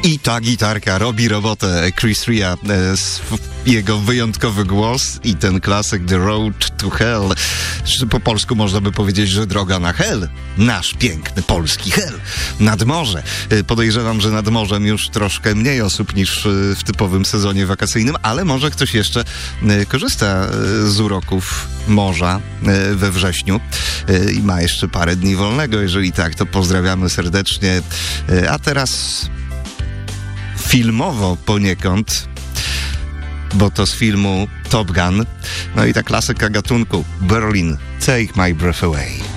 I ta gitarka robi robotę. Chris Rea, jego wyjątkowy głos i ten klasyk The Road to Hell. Po polsku można by powiedzieć, że droga na hell. Nasz piękny polski hell. Nad morze. Podejrzewam, że nad morzem już troszkę mniej osób niż w typowym sezonie wakacyjnym, ale może ktoś jeszcze korzysta z uroków morza we wrześniu i ma jeszcze parę dni wolnego. Jeżeli tak, to pozdrawiamy serdecznie. A teraz filmowo poniekąd, bo to z filmu Top Gun. No i ta klasyka gatunku Berlin, Take My Breath Away.